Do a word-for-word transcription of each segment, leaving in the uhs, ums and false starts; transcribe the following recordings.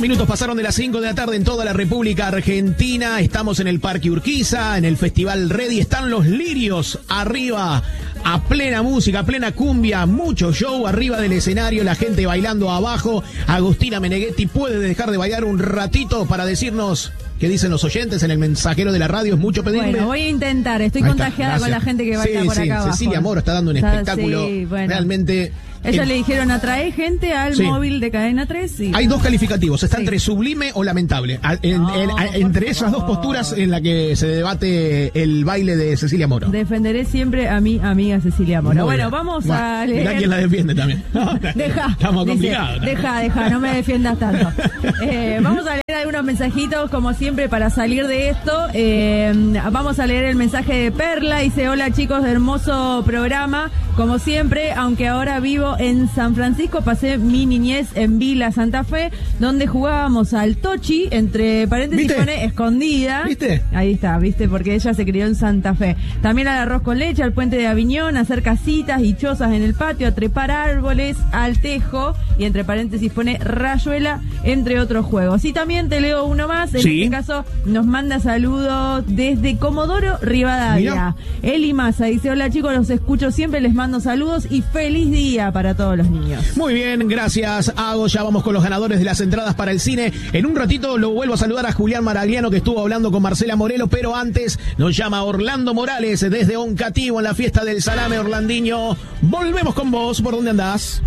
minutos pasaron de las cinco de la tarde en toda la República Argentina. Estamos en el Parque Urquiza, en el Festival Ready. Están los lirios arriba, a plena música, a plena cumbia, mucho show arriba del escenario, la gente bailando abajo. Agustina Meneghetti puede dejar de bailar un ratito para decirnos qué dicen los oyentes en el mensajero de la radio. Es mucho pedirme. Bueno, voy a intentar, estoy Ahí contagiada está, con la gente que baila sí, por sí, acá abajo. Cecilia Moro está dando un Está, espectáculo sí, bueno. realmente. Ellos el... le dijeron atrae gente al sí. móvil de Cadena tres. Y... Hay dos calificativos, está sí. entre sublime o lamentable. A, en, no, en, a, entre esas dos posturas en la que se debate el baile de Cecilia Moro. Defenderé siempre a mi amiga Cecilia Moro. Muy bueno, bien. Vamos bueno, a leer. Mirá quién la defiende también. Deja. Estamos dice, complicados. ¿no? Deja, deja, no me defiendas tanto. Eh, vamos a leer algunos mensajitos, como siempre, para salir de esto. Eh, vamos a leer el mensaje de Perla. Dice, hola chicos, hermoso programa. Como siempre, aunque ahora vivo en San Francisco, pasé mi niñez en Vila Santa Fe, donde jugábamos al tochi, entre paréntesis ¿Viste? pone escondida. ¿Viste? Ahí está, ¿viste? Porque ella se crió en Santa Fe. También al arroz con leche, al puente de Aviñón, a hacer casitas y chozas en el patio, a trepar árboles, al tejo, y entre paréntesis pone rayuela, entre otros juegos. Y también te leo uno más, en sí. este caso nos manda saludos desde Comodoro Rivadavia. Eli Massa dice, hola chicos, los escucho siempre, les mando saludos y feliz día para todos los niños. Muy bien, gracias Hago, ya vamos con los ganadores de las entradas para el cine. En un ratito lo vuelvo a saludar a Julián Maragliano, que estuvo hablando con Marcela Morelo, pero antes nos llama Orlando Morales desde Oncativo en la fiesta del salame. Orlandiño, volvemos con vos, ¿por dónde andás?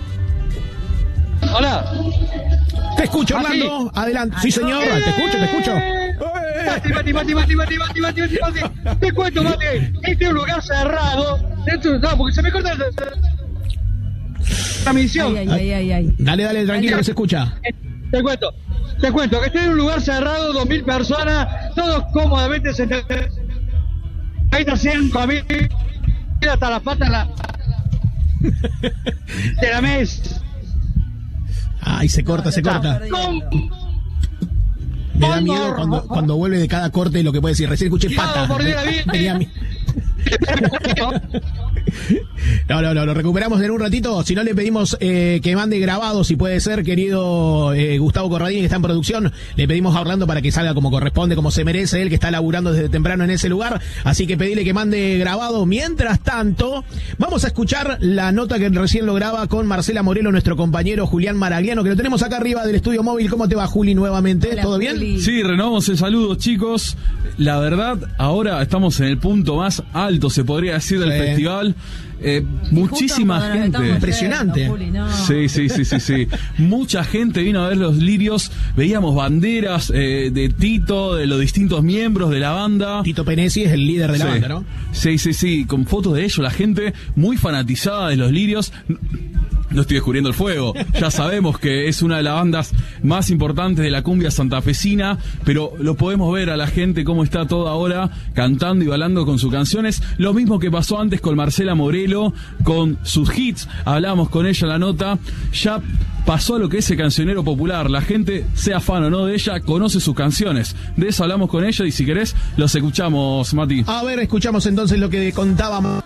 Hola. Te escucho, Orlando. ¿Ah, sí? Adelante. Sí, señor. ¡Eh! Te escucho, te escucho. Mati, Mati, Mati, Mati, Mati, Mati, Mati, Mati, Mati. Te cuento, Mati. Este es un lugar cerrado. Dentro, no, porque se me corta la misión. Ay, ay, ay, ay. Dale, dale, tranquilo, que se escucha. Te cuento. Te cuento que estoy en un lugar cerrado, dos mil personas, todos cómodamente sentados. Ahí está cinco mil, hasta las patas la... de la mesa. Ay, se corta, se corta. Me da miedo cuando, cuando vuelve de cada corte lo que puede decir. Recién escuché pata. Tenía mi... No, no, no, lo recuperamos en un ratito. Si no, le pedimos eh, que mande grabado, si puede ser, querido eh, Gustavo Corradini, que está en producción. Le pedimos a Orlando para que salga como corresponde, como se merece él, que está laburando desde temprano en ese lugar. Así que pedile que mande grabado. Mientras tanto, vamos a escuchar la nota que recién lograba con Marcela Morelo, nuestro compañero Julián Maragliano, que lo tenemos acá arriba del estudio móvil. ¿Cómo te va, Juli, nuevamente? Hola, ¿todo bien? Juli. Sí, renovamos el saludo, chicos. La verdad, ahora estamos en el punto más alto, se podría decir, del sí. festival. Eh, muchísima gente. Impresionante. Juli, no. Sí, sí, sí, sí, sí. Mucha gente vino a ver los lirios. Veíamos banderas eh, de Tito, de los distintos miembros de la banda. Tito Penesi es el líder de la sí. banda, ¿no? Sí, sí, sí. Con fotos de ellos, la gente muy fanatizada de los lirios. No estoy descubriendo el fuego. Ya sabemos que es una de las bandas más importantes de la cumbia santafesina, pero lo podemos ver a la gente cómo está toda ahora cantando y bailando con sus canciones. Lo mismo que pasó antes con Marcela Morelo, con sus hits. Hablamos con ella en la nota. Ya pasó a lo que es el cancionero popular. La gente, sea fan o no de ella, conoce sus canciones. De eso hablamos con ella y si querés, los escuchamos, Mati. A ver, escuchamos entonces lo que contábamos.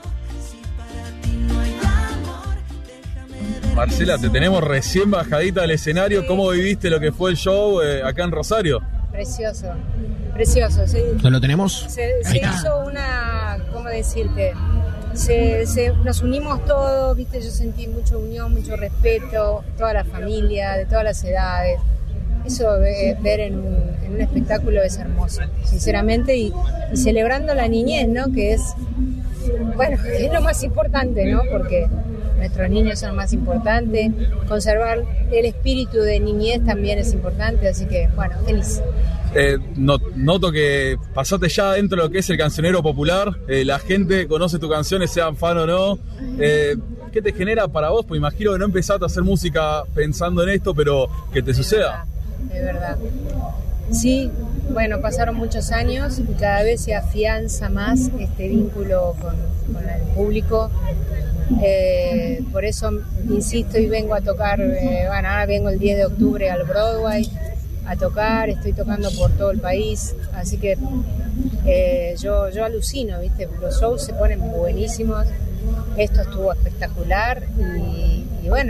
Marcela, te tenemos recién bajadita del escenario. Sí. ¿Cómo viviste lo que fue el show eh, acá en Rosario? Precioso, precioso. Sí. ¿No lo tenemos? Se, se hizo una, ¿cómo decirte? Se, se, nos unimos todos, viste, yo sentí mucha unión, mucho respeto, toda la familia, de todas las edades. Eso eh, ver en un, en un espectáculo es hermoso, sinceramente, y, y celebrando la niñez, ¿no? Que es, bueno, es lo más importante, ¿no? Porque nuestros niños son más importantes, conservar el espíritu de niñez también es importante, así que, bueno, feliz. Eh, not, noto que pasaste ya dentro de lo que es el cancionero popular, eh, la gente conoce tus canciones, sean fan o no. Eh, ¿Qué te genera para vos? Pues imagino que no empezaste a hacer música pensando en esto, pero que te de suceda. Verdad, de verdad. Sí, bueno, pasaron muchos años y cada vez se afianza más este vínculo con, con el público. Eh, por eso insisto y vengo a tocar, eh, bueno, ahora vengo el diez de octubre al Broadway a tocar, estoy tocando por todo el país, así que eh, yo, yo alucino, ¿viste? Los shows se ponen buenísimos, esto estuvo espectacular y, y bueno,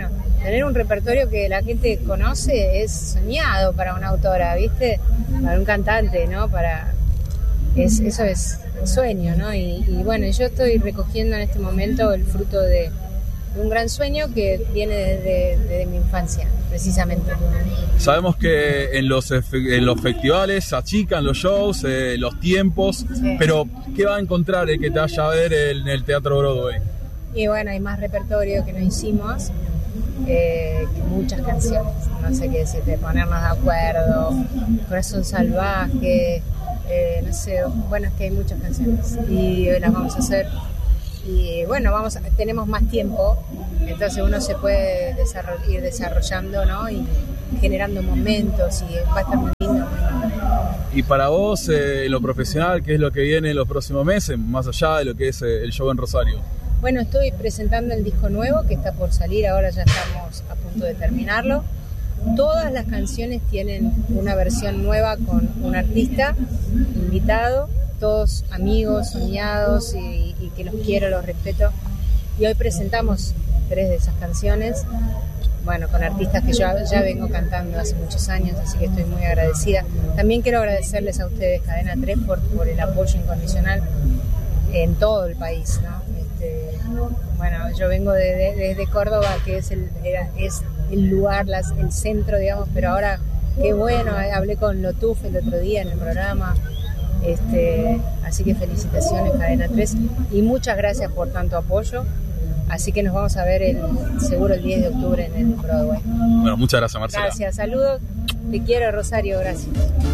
tener un repertorio que la gente conoce es soñado para una autora, ¿viste? Para un cantante, ¿no? Para es, eso es el sueño, ¿no? Y, y bueno, yo estoy recogiendo en este momento el fruto de, de un gran sueño que viene desde, desde mi infancia, precisamente. Sabemos que en los, en los festivales se achican los shows, eh, los tiempos, sí. Pero ¿qué va a encontrar el que te vaya a ver en el Teatro Broadway? Y bueno, hay más repertorio que no hicimos, eh, muchas canciones, no sé qué decirte, Ponernos de Acuerdo, Corazón Salvaje, eh, no sé, bueno, es que hay muchas canciones y las vamos a hacer. Y bueno, vamos a, tenemos más tiempo, entonces uno se puede desarroll- ir desarrollando, ¿no? Y generando momentos y va a estar muy lindo. Y para vos, eh, lo profesional, ¿qué es lo que viene en los próximos meses, más allá de lo que es eh, el show en Rosario? Bueno, estoy presentando el disco nuevo que está por salir, ahora ya estamos a punto de terminarlo. Todas las canciones tienen una versión nueva con un artista invitado, todos amigos, soñados y, y que los quiero, los respeto. Y hoy presentamos tres de esas canciones, bueno, con artistas que yo ya vengo cantando hace muchos años, así que estoy muy agradecida. También quiero agradecerles a ustedes, Cadena tres, por, por el apoyo incondicional en todo el país, ¿no? Este, bueno, yo vengo desde de, de Córdoba, que es el, era, es el lugar, las, el centro, digamos, pero ahora, qué bueno, hablé con Lotuf el otro día en el programa, este, así que felicitaciones, Cadena tres, y muchas gracias por tanto apoyo. Así que nos vamos a ver el, seguro el diez de octubre en el Broadway. Bueno, muchas gracias, Marcela. Gracias, saludos, te quiero, Rosario, gracias.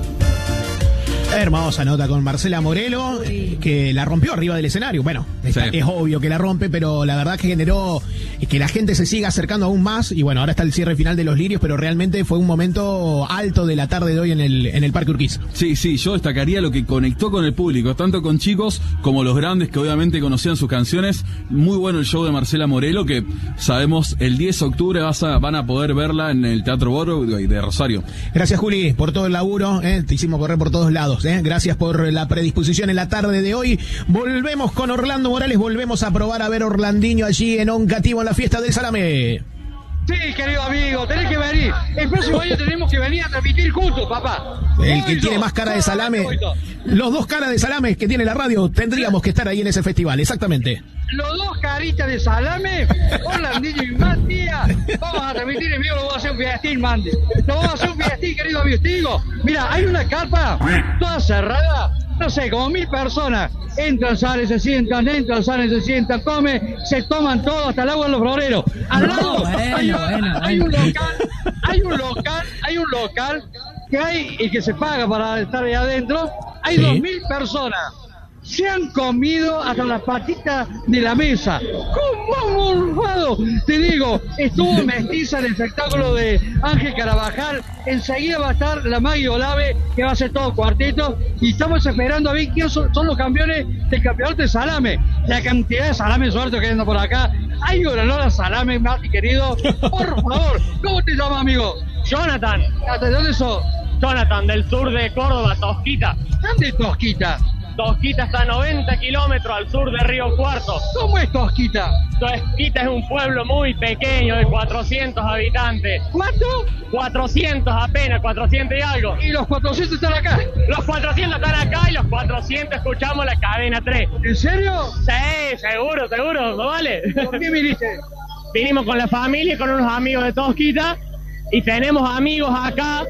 Hermosa nota con Marcela Morelo, Sí. que la rompió arriba del escenario. Bueno, está, Sí. es obvio que la rompe, pero la verdad que generó que la gente se siga acercando aún más. Y bueno, ahora está el cierre final de Los Lirios, pero realmente fue un momento alto de la tarde de hoy en el, en el Parque Urquiza. Sí, sí, yo destacaría lo que conectó con el público, tanto con chicos como los grandes que obviamente conocían sus canciones. Muy bueno el show de Marcela Morelo, que sabemos el diez de octubre vas a, van a poder verla en el Teatro Broadway de Rosario. Gracias, Juli, por todo el laburo. ¿eh? Te hicimos correr por todos lados. ¿eh? Gracias por la predisposición en la tarde de hoy. Volvemos con Orlando Morales. Volvemos a probar a ver Orlandinho allí en Oncativo en la fiesta del Salame. Sí, querido amigo, tenés que venir. El próximo año tenemos que venir a transmitir juntos, papá. El que tiene más cara de salame, los dos caras de salame que tiene la radio, tendríamos que estar ahí en ese festival, exactamente. Los dos caritas de salame, Orlandinho y Matías, vamos a transmitir en vivo, lo vamos a hacer un fiestín, Mande. Lo vamos a hacer un fiestín, querido amigo. Te digo, mira, hay una carpa toda cerrada, no sé, como mil personas. Entran, salen, se sientan, entran, salen, se sientan, comen, se toman todo, hasta el agua en los floreros. Al lado Bueno, hay, un, bueno, hay un bueno. local, hay un local, hay un local que hay y que se paga para estar ahí adentro. Hay Sí. dos mil personas. Se han comido hasta las patitas de la mesa. ¿Cómo morfado? Te digo, estuvo Mestiza en el espectáculo de Ángel Carabajal. Enseguida va a estar la Maggie Olave, que va a hacer todo cuarteto. Y estamos esperando a ver quiénes son, son los campeones del campeonato de salame. La cantidad de salame suelto que anda por acá. Hay un olor a salame, Mati, querido. Por favor, ¿cómo te llamas, amigo? Jonathan, ¿De dónde sos? Jonathan, del sur de Córdoba, Tosquita. ¿Dónde es Tosquita? Tosquita está a noventa kilómetros al sur de Río Cuarto. ¿Cómo es Tosquita? Tosquita es un pueblo muy pequeño de cuatrocientos habitantes. ¿Cuánto? cuatrocientos apenas, cuatrocientos y algo. Y los cuatrocientos están acá. Los cuatrocientos están acá y los cuatrocientos escuchamos la cadena tres. ¿En serio? Sí, seguro, seguro, ¿no vale? ¿Por qué viniste? Vinimos con la familia y con unos amigos de Tosquita y tenemos amigos acá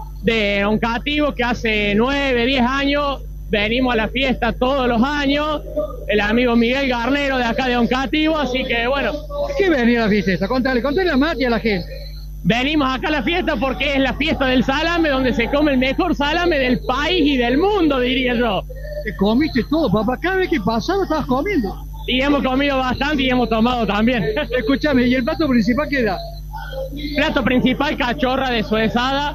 de Oncativo que hace nueve, diez años venimos a la fiesta todos los años, el amigo Miguel Garnero de acá de Oncativo, así que bueno, ¿Por qué venir a la fiesta esta? Contale, contale a Mati y a la gente. venimos acá a la fiesta porque es la fiesta del salame, donde se come el mejor salame del país y del mundo, diría yo. Te comiste todo, papá. Cada vez que pasaba estabas comiendo. Y hemos comido bastante y hemos tomado también. Escúchame, ¿y el plato principal qué era? Plato principal, cachorra deshuesada,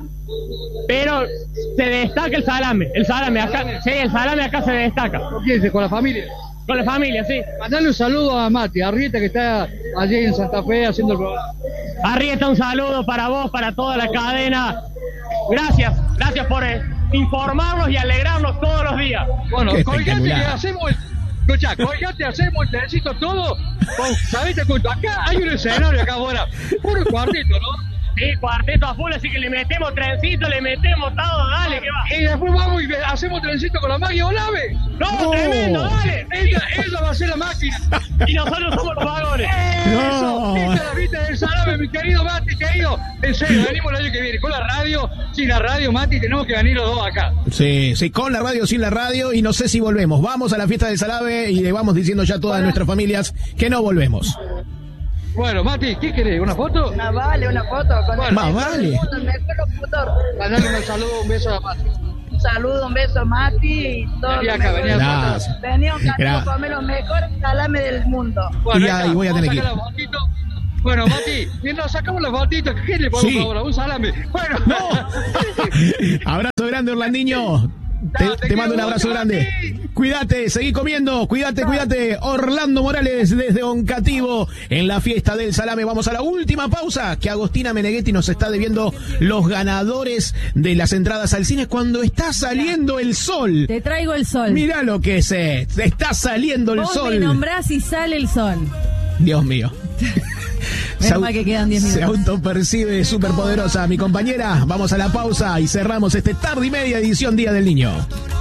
pero se destaca el salame. El salame acá, sí, el salame acá se destaca. ¿Por qué? ¿Con la familia? Con la familia, sí. Mandale un saludo a Mati, a Rieta, que está allí en Santa Fe haciendo el programa. Arrieta, un saludo para vos, para toda la cadena. Gracias, gracias por eh, informarnos y alegrarnos todos los días. Bueno, Qué colgate que espectacular. hacemos el, Escucha, colgate, hacemos el trencito todo. ¿Sabés? Te cuento, acá hay un escenario acá afuera. Puro cuartito, ¿no? Sí, cuarteto a full, así que le metemos trencito, le metemos todo, dale, que va. Y después vamos y hacemos trencito con la magia Olave. No, No. tremendo, dale. Ella, ella va a ser la máquina. Y nosotros somos los vagones. No. Eso, esta es la vista del Salame, mi querido Mati, querido. En serio, venimos el año que viene. Con la radio, sin la radio, Mati, tenemos que venir los dos acá. Sí, sí, con la radio, sin la radio, y no sé si volvemos. Vamos a la fiesta del Salame y le vamos diciendo ya a todas nuestras familias que no volvemos. Bueno, Mati, ¿qué querés? ¿Una foto? Una vale, una foto. Con Bueno, el más mejor vale. del mundo, el mejor locutor. Mandale un saludo, un beso a Mati. Un saludo, un beso a Mati y todo. Vení lo acá, mejor. vení acá. Gracias. Venía un Gracias. cativo a comer los mejores salame del mundo. Bueno, Y ahí ahí está. voy a Vamos tener que sacar la fotito. Bueno, Mati, mientras sacamos la fotito, ¿qué le ponemos Sí. ahora? Un salame. Bueno, Abrazo grande, Orlandinho. Te, Te te mando un quiero abrazo mucho, grande. Mati. Cuídate, seguí comiendo. Cuídate, cuídate. Orlando Morales desde Oncativo en la fiesta del Salame. Vamos a la última pausa, que Agostina Meneghetti nos está debiendo los ganadores de las entradas al cine cuando está saliendo el sol. Te traigo el sol. Mirá lo que es. eh. Está saliendo el Vos sol. me nombrás y sale el sol. Dios mío. Menos mal que quedan diez Se minutos. autopercibe superpoderosa. Mi compañera, vamos a la pausa y cerramos este tarde y media edición Día del Niño.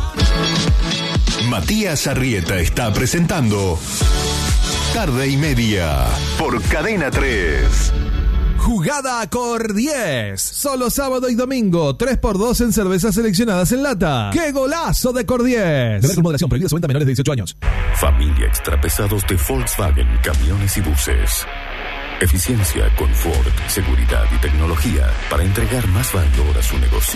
Matías Arrieta está presentando Tarde y Media por Cadena tres. Jugada Cor diez. Solo sábado y domingo. tres por dos en cervezas seleccionadas en lata. ¡Qué golazo de Cor diez! Beber con moderación. Prohibido su venta a menores de dieciocho años. Familia extrapesados de Volkswagen, camiones y buses. Eficiencia, confort, seguridad y tecnología para entregar más valor a su negocio.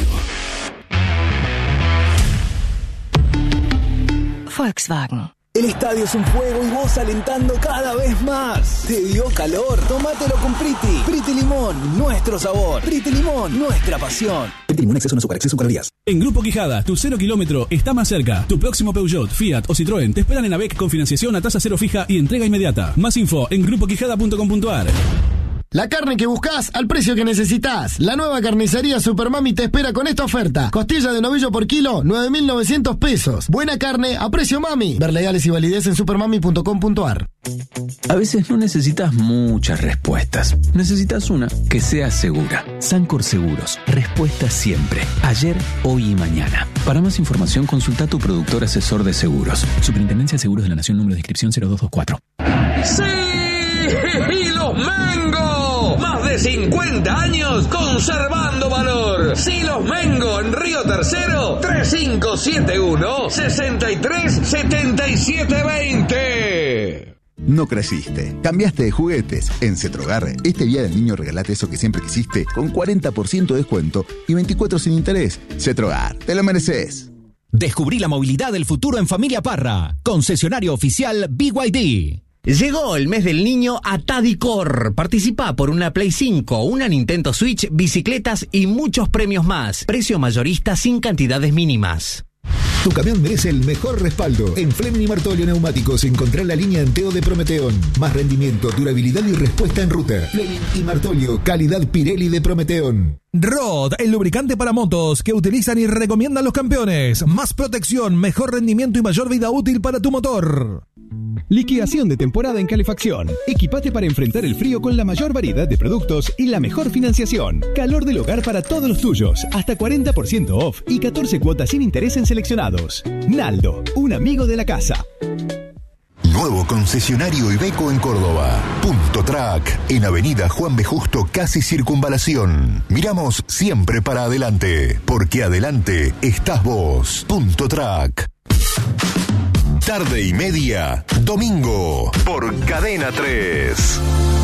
Volkswagen. El estadio es un fuego y vos alentando cada vez más. ¿Te dio calor? Tómatelo con Priti. Priti Limón, nuestro sabor. Priti Limón, nuestra pasión. Priti Limón, exceso no azúcar, exceso calorías. En Grupo Quijada, tu cero kilómetro está más cerca. Tu próximo Peugeot, Fiat o Citroën te esperan en A B E C con financiación a tasa cero fija y entrega inmediata. Más info en grupo quijada punto com punto a r. La carne que buscás al precio que necesitas. La nueva carnicería Supermami te espera con esta oferta. Costilla de novillo por kilo, nueve mil novecientos pesos. Buena carne a precio mami. Ver legales y validez en supermami punto com punto a r. A veces no necesitas muchas respuestas. Necesitas una que sea segura. Sancor Seguros. Respuesta siempre. Ayer, hoy y mañana. Para más información, consulta a tu productor asesor de seguros. Superintendencia de Seguros de la Nación, número de inscripción cero dos dos cuatro. ¡Sí! ¡Y los Mengo! Más de cincuenta años conservando valor. Silos Mengo en Río Tercero, tres cinco siete uno, seis tres siete siete dos cero. No creciste, cambiaste de juguetes. En Cetrogar, este día del niño regalate eso que siempre quisiste con cuarenta por ciento de descuento y veinticuatro sin interés. Cetrogar, te lo mereces. Descubrí la movilidad del futuro en Familia Parra. Concesionario oficial B Y D. Llegó el mes del niño a Tadicor. Participa por una Play cinco, una Nintendo Switch, bicicletas y muchos premios más. Precio mayorista sin cantidades mínimas. Tu camión merece el mejor respaldo. En Fleming y Martolio Neumáticos encontrá la línea Anteo de Prometeón. Más rendimiento, durabilidad y respuesta en ruta. Fleming y Martolio, calidad Pirelli de Prometeón. Rod, el lubricante para motos que utilizan y recomiendan los campeones. Más protección, mejor rendimiento y mayor vida útil para tu motor. Liquidación de temporada en calefacción. Equipate para enfrentar el frío con la mayor variedad de productos y la mejor financiación. Calor del hogar para todos los tuyos. Hasta cuarenta por ciento off y catorce cuotas sin interés en seleccionados. Naldo, un amigo de la casa. Nuevo concesionario Iveco en Córdoba. Punto Track, en Avenida Juan B. Justo, casi Circunvalación. Miramos siempre para adelante, porque adelante estás vos. Punto Track. Tarde y media, domingo, por Cadena tres.